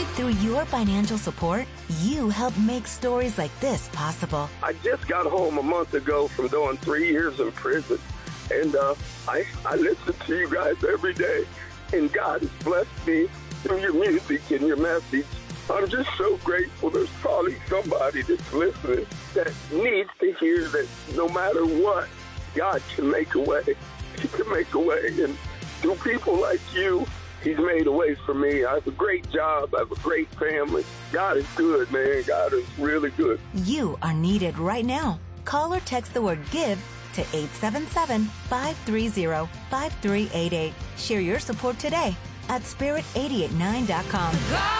Through your financial support, you help make stories like this possible. I just got home a month ago from doing 3 years in prison. And I listen to you guys every day. And God has blessed me through your music and your message. I'm just so grateful. There's probably somebody that's listening that needs to hear that no matter what, God can make a way. He can make a way. And through people like you, He's made a way for me. I have a great job. I have a great family. God is good, man. God is really good. You are needed right now. Call or text the word GIVE to 877-530-5388. Share your support today at spirit889.com.